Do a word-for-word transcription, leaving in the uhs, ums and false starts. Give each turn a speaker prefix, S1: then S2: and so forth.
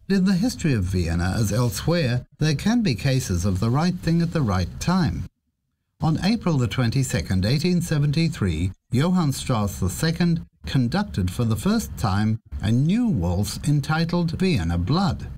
S1: In the history of Vienna, as elsewhere, there can be cases of the right thing at the right time. On April the twenty-second, eighteen seventy-three, Johann Strauss the Second conducted for the first time a new waltz entitled Vienna Blood.